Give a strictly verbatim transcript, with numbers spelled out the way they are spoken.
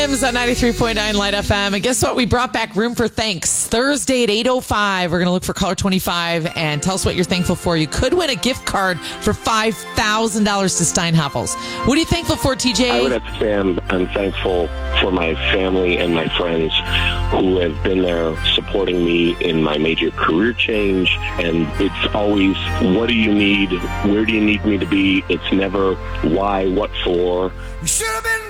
Tim's on ninety-three point nine Light F M. And guess what? We brought back Room for Thanks. Thursday at eight oh five. We're going to look for caller twenty-five and tell us what you're thankful for. You could win a gift card for five thousand dollars to Steinhoffels. What are you thankful for, T J? I would have to say I'm, I'm thankful for my family and my friends who have been there supporting me in my major career change. And it's always, what do you need? Where do you need me to be? It's never why, what for. We should have been